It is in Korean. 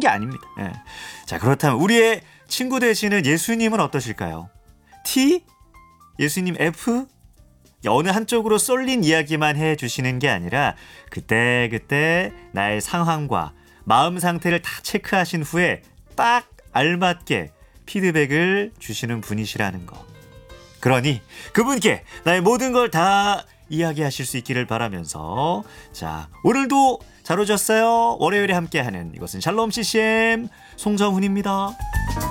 게 아닙니다. 예. 자, 그렇다면 우리의 친구 되시는 예수님은 어떠실까요? T? 예수님 F? 어느 한쪽으로 쏠린 이야기만 해주시는 게 아니라 그때그때 나의 상황과 마음 상태를 다 체크하신 후에 딱 알맞게 피드백을 주시는 분이시라는 거. 그러니 그분께 나의 모든 걸 다 이야기하실 수 있기를 바라면서, 자, 오늘도 잘 오셨어요. 월요일에 함께하는 이것은 샬롬 CCM 송정훈입니다.